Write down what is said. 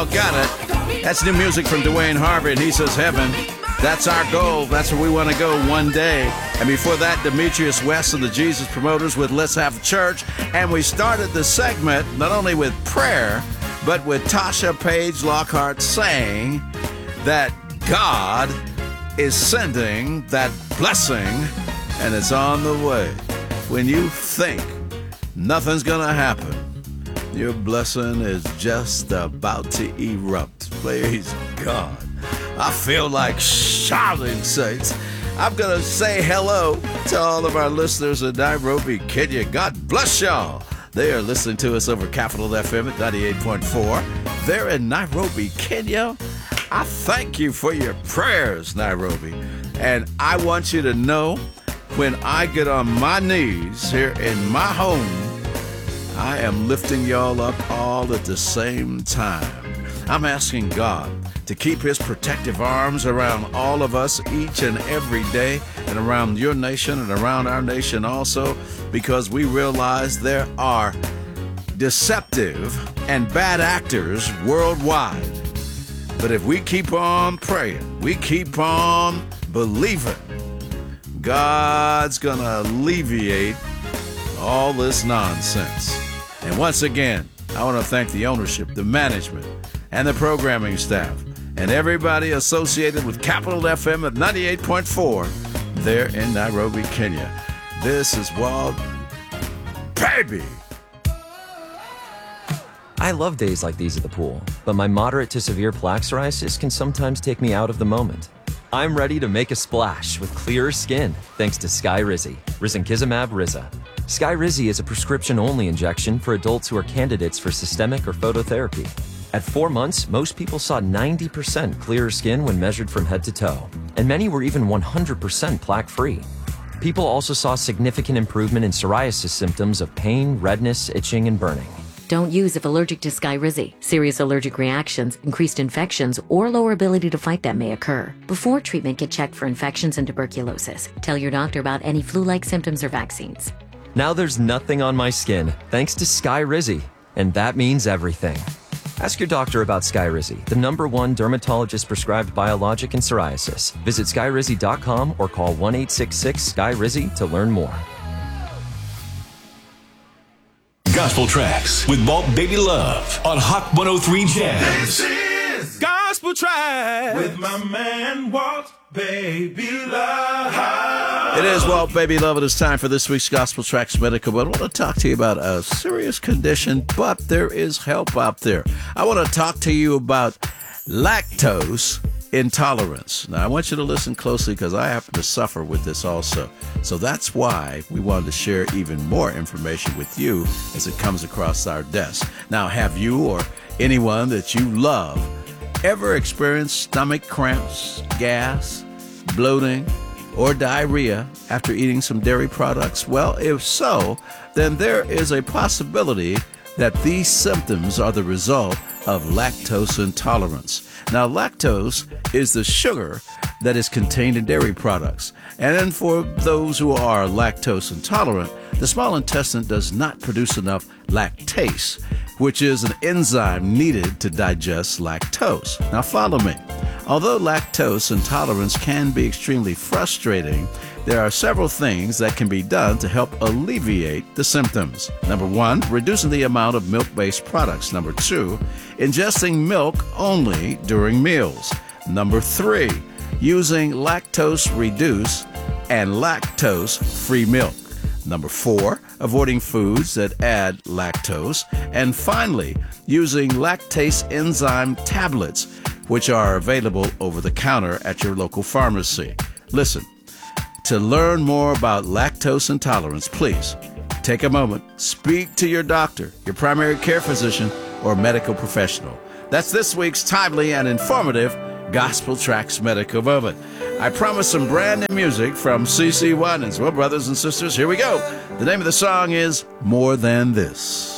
y'all got it. That's new music from Dwayne Harvey, and he says heaven. That's our goal. That's where we want to go one day. And before that, Demetrius West and the Jesus Promoters with Let's Have Church. And we started the segment not only with prayer, but with Tasha Page Lockhart saying that God is sending that blessing, and it's on the way. When you think nothing's going to happen, your blessing is just about to erupt. Praise God. I feel like shouting, saints. I'm going to say hello to all of our listeners in Nairobi, Kenya. God bless y'all. They are listening to us over Capital FM at 98.4. They're in Nairobi, Kenya. I thank you for your prayers, Nairobi. And I want you to know, when I get on my knees here in my home, I am lifting y'all up all at the same time. I'm asking God to keep his protective arms around all of us each and every day, and around your nation and around our nation also, because we realize there are deceptive and bad actors worldwide. But if we keep on praying, we keep on believing, God's gonna alleviate all this nonsense. And once again, I want to thank the ownership, the management, and the programming staff, and everybody associated with Capital FM at 98.4 there in Nairobi, Kenya. This is Walt Baby. I love days like these at the pool, but my moderate to severe plaque psoriasis can sometimes take me out of the moment. I'm ready to make a splash with clearer skin thanks to Skyrizi, risankizumab Riza. Skyrizi is a prescription-only injection for adults who are candidates for systemic or phototherapy. At 4 months, most people saw 90% clearer skin when measured from head to toe, and many were even 100% plaque-free. People also saw significant improvement in psoriasis symptoms of pain, redness, itching, and burning. Don't use if allergic to Skyrizi. Serious allergic reactions, increased infections, or lower ability to fight them may occur. Before treatment, get checked for infections and tuberculosis. Tell your doctor about any flu-like symptoms or vaccines. Now there's nothing on my skin, thanks to Skyrizi, and that means everything. Ask your doctor about Skyrizi, the #1 dermatologist-prescribed biologic in psoriasis. Visit Skyrizi.com or call 1-866-SKY-RIZI to learn more. Gospel Tracks with Walt Baby Love on Hot 103 Jazz. This is Gospel Tracks with my man Walt Baby Love. It is Walt Baby Love. It is time for this week's Gospel Tracks Medical. But I want to talk to you about a serious condition, but there is help out there. I want to talk to you about lactose intolerance. Now, I want you to listen closely because I happen to suffer with this also. So that's why we wanted to share even more information with you as it comes across our desk. Now, have you or anyone that you love ever experienced stomach cramps, gas, bloating, or diarrhea after eating some dairy products? Well, if so, then there is a possibility that these symptoms are the result of lactose intolerance. Now, lactose is the sugar that is contained in dairy products. And then for those who are lactose intolerant, the small intestine does not produce enough lactase, which is an enzyme needed to digest lactose. Now, follow me. Although lactose intolerance can be extremely frustrating, there are several things that can be done to help alleviate the symptoms. Number 1, reducing the amount of milk-based products. Number 2, ingesting milk only during meals. Number 3, using lactose-reduced and lactose-free milk. Number 4, avoiding foods that add lactose. And finally, using lactase enzyme tablets, which are available over the counter at your local pharmacy. Listen, to learn more about lactose intolerance, please take a moment, speak to your doctor, your primary care physician, or medical professional. That's this week's timely and informative Gospel Tracks Medical Moment. I promise some brand new music from CeCe Winans. Well, brothers and sisters, here we go. The name of the song is More Than This.